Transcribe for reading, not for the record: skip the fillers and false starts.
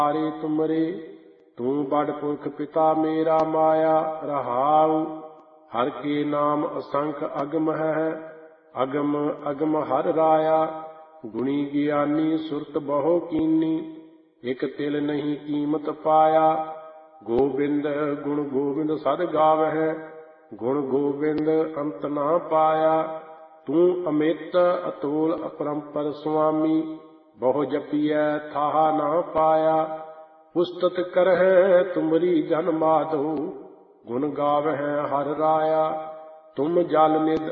ਹਾਰੇ ਤੁਮਰੇ। ਤੂੰ ਬੜ ਪੁਰਖ ਪਿਤਾ ਮੇਰਾ ਮਾਇਆ ਰਹਾਉ। ਹਰ ਕੇ ਨਾਮ ਅਸੰਖ ਅਗਮ ਹੈ, ਅਗਮ ਅਗਮ ਹਰ ਰਾਇਆ। ਗੁਣੀ ਗਿਆਨੀ ਸੁਰਤ ਬਹੁ ਕੀਨੀ, ਇਕ ਤਿਲ ਨਹੀਂ ਕੀਮਤ ਪਾਇਆ। ਗੋਬਿੰਦ ਗੁਣ ਗੋਬਿੰਦ ਸਦ ਗਾਵਹਿ, ਗੁਣ ਗੋਬਿੰਦ ਅੰਤ ਨਾ ਪਾਇਆ। ਤੂੰ ਅਮਿਤ ਅਤੋਲ ਅਪਰੰਪਰ ਸੁਆਮੀ, ਬਹੁ ਜਪੀਐ ਥਾਹ ਨਾ ਪਾਇਆ। ਉਸਤਤ ਕਰਹਿ ਤੁਮਰੀ ਜਨ ਮਾਧੋ, ਗੁਣ ਗਾਵਹਿ ਹਰ ਰਾਇਆ। ਤੁਮ ਜਲ ਨਿਧ